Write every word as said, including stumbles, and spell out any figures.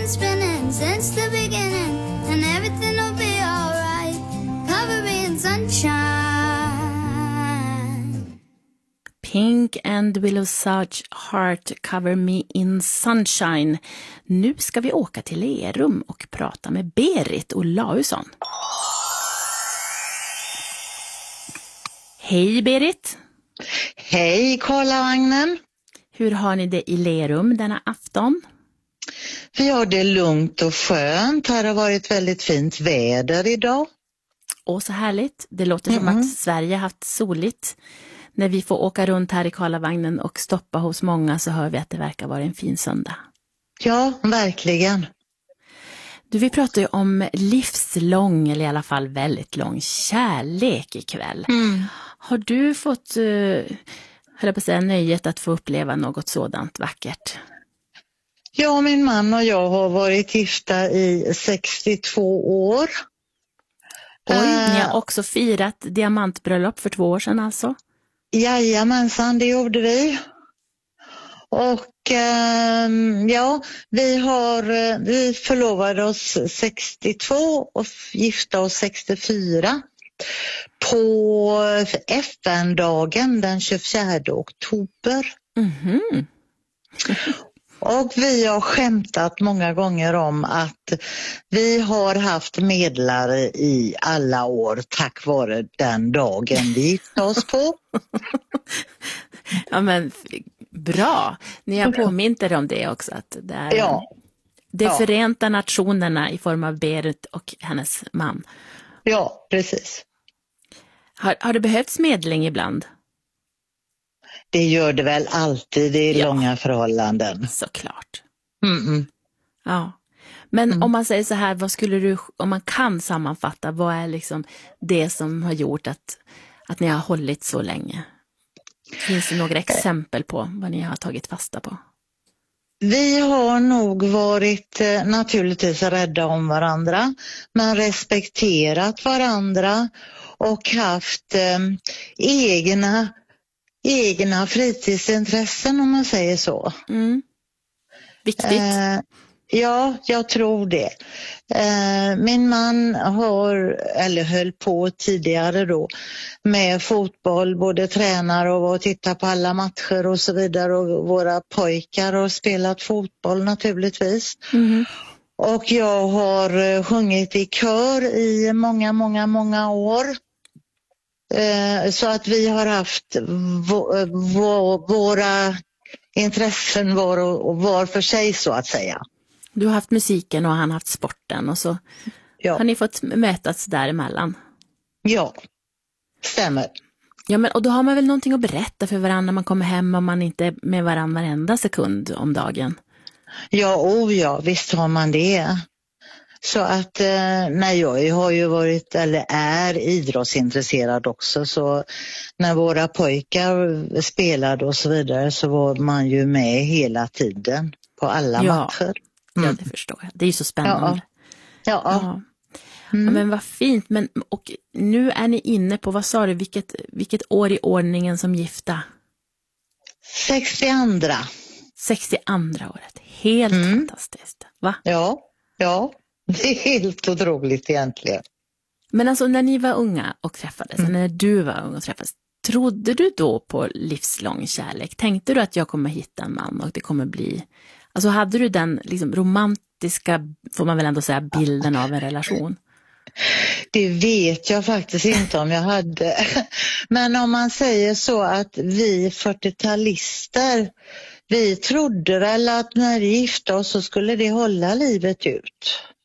been spinning since the beginning, and everything will be alright. Cover me in sunshine. Pink and Willow Sage Heart, Cover Me in Sunshine. Nu ska vi åka till Lerum och prata med Berit Olausson. Hej Berit! Hej Karlavagnen! Hur har ni det i Lerum denna afton? Vi har det lugnt och skönt. Här har varit väldigt fint väder idag. Åh, så härligt. Det låter som Mm. att Sverige har haft soligt. När vi får åka runt här i Karlavagnen och stoppa hos många så hör vi att det verkar vara en fin söndag. Ja, verkligen. Du, vi pratar ju om livslång, eller i alla fall väldigt lång kärlek ikväll. Mm. Har du fått, uh, höll jag på att säga, nöjet att få uppleva något sådant vackert? Ja, min man och jag har varit gifta i sextiotvå år. Oj, Eh, ni har också firat diamantbröllop för två år sedan alltså? Jajamensan, det gjorde vi. Och ehm, ja, vi har eh, vi förlovade oss sextiotvå och gifta oss sextiofyra på F N-dagen den tjugofjärde oktober. Mhm. Och vi har skämtat många gånger om att vi har haft medlare i alla år tack vare den dagen vi gifte oss på. Ja, men f- bra. Ni har påmint er om det också. Att det är Ja, det ja. Förenta nationerna i form av Berit och hennes man. ja, precis. Har, har det behövts medling ibland? Det gör det väl alltid i Ja. långa förhållanden. Såklart. Mm-mm. Ja. Men Mm. om man säger så här, vad skulle du, om man kan sammanfatta, vad är liksom det som har gjort att, att ni har hållit så länge? Finns det några exempel på vad ni har tagit fasta på? Vi har nog varit eh, naturligtvis rädda om varandra, men respekterat varandra och haft eh, egna, egna fritidsintressen, om man säger så. Mm. Viktigt. Eh, ja, jag tror det. Eh, min man har, eller höll på tidigare då, med fotboll, både tränar och var och tittar på alla matcher och så vidare. Och våra pojkar har spelat fotboll naturligtvis. Mhm. Och jag har eh, sjungit i kör i många, många, många år. Eh, så att vi har haft v- v- våra intressen var och, och var för sig, så att säga. Du har haft musiken och han har haft sporten och så Ja, har ni fått mötas däremellan. ja, stämmer. Ja, men och då har man väl någonting att berätta för varandra när man kommer hem om man inte är med varandra varenda sekund om dagen. Ja, oh ja, visst har man det. Så att eh, nej, jag har ju varit, eller är idrottsintresserad också, så när våra pojkar spelade och så vidare så var man ju med hela tiden på alla Ja. matcher. Ja, Mm. det förstår jag. Det är ju så spännande. Ja, ja. Ja. Mm. Ja, men vad fint. Men, och nu är ni inne på, vad sa du, vilket, vilket år i ordningen som gifta? sextiotvå. sextioandra året. Helt Mm. fantastiskt. Va? Ja, ja. Det är helt otroligt egentligen. Men alltså när ni var unga och träffades, Mm. när du var ung och träffades, trodde du då på livslång kärlek? Tänkte du att jag kommer hitta en man och det kommer bli... Alltså hade du den liksom romantiska, får man väl ändå säga, bilden av en relation? Det vet jag faktiskt inte om jag hade. Men om man säger så att vi fyrtiotalister, vi trodde väl att när vi gifte oss så skulle det hålla livet ut.